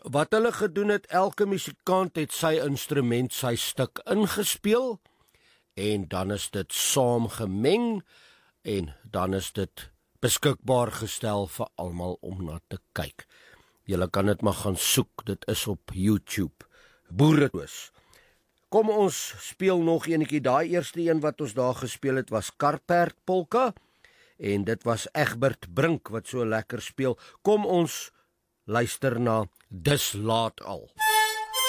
wat hulle gedoen het, elke musikant het sy instrument, sy stuk ingespeel, en dan is dit saam gemeng, en dan is dit beskikbaar gestel vir almal om na te kyk. Julle kan dit maar gaan soek, dit is op YouTube. Boeredoos. Kom ons speel nog enetjie, daai eerste een wat ons daar gespeel het was Karperd Polka, en dit was Egbert Brink wat so lekker speel. Kom ons luister na Dis Laat Al.